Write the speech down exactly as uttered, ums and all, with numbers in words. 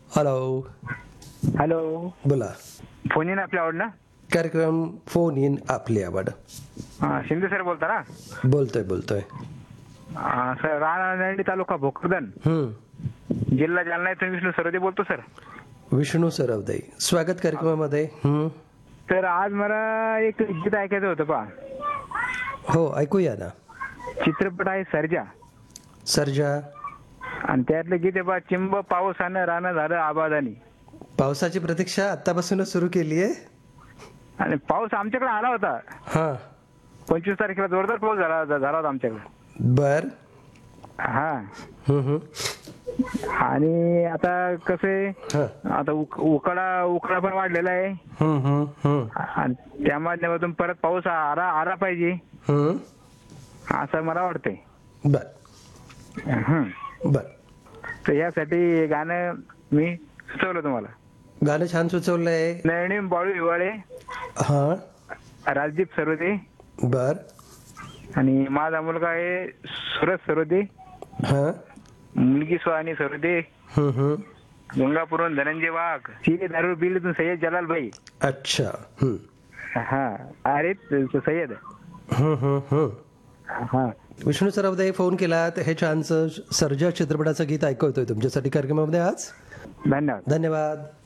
Hello. Hello. बोला. Phone in आपली आवड ना. कार्यक्रम फोन इन आपली आवड. हा, शिंदे सर बोलता ना. बोलतोय बोलतोय हा, सर राणा तालुका भोकरदन हम्म. जिल्हा जालना इथून विष्णू सरदे बोलतो सर. विष्णू सरवदे, स्वागत कार्यक्रमामध्ये. हम्म. तर आज मला एक गीत ऐकायचं होतं पा. हो, ऐकूया ना. चित्रपट आहे सर्जा सर्जा. आणि त्यातलं गीत आहे पा, चिंब पावसानं रानं झालं आबादानी. पावसाची प्रतीक्षा आतापासूनच सुरू केली आहे. आणि पाऊस आमच्याकडे आला होता हा. पंचवीस तारखेला जोरदार पाऊस झाला झाला होता आमच्याकडे. बर. हा. हम्म हम्म. आणि आता कसं आहे, हा. आता उक- उकाडा उकाडा पण वाढलेला आहे. हम्म हम्म हम्म आणि त्या माध्यमातून परत पाऊस आला आला पाहिजे हम्म. असं मला वाटतंय. बर हं. बर. तर यासाठी गाणं मी सुचवलं तुम्हाला. गाणं छान सुचवलंय. नयनी बाळू हिवाळे, हा. राजदीप सरोदे बर. आणि माझा मुलगा आहे सुरज सरोदे, हा. मुलगी सुहानी सरोदे, हम्म हम्म. गंगापूरहून धनंजय वाघ, चिरे दारू बिलीतून सय्यद जलालभाई. अच्छा. हम्म हा, अरे सय्यद. हम्म हम्म हम्म. हा. विष्णू सरावदे फोन केला तर हे छानसं सर्जा चित्रपटाचं गीत ऐकवतोय तुमच्यासाठी कार्यक्रमामध्ये आज. धन्यवाद. धन्यवाद.